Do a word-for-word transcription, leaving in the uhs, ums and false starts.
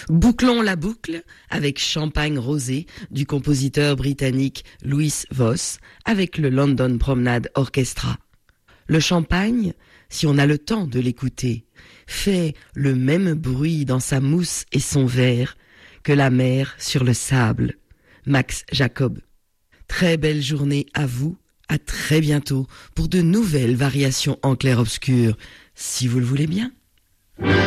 Bouclons la boucle avec Champagne Rosé du compositeur britannique Louis Voss avec le London Promenade Orchestra. Le champagne, si on a le temps de l'écouter, fait le même bruit dans sa mousse et son verre que la mer sur le sable. Max Jacob. Très belle journée à vous, à très bientôt pour de nouvelles variations en clair-obscur, si vous le voulez bien.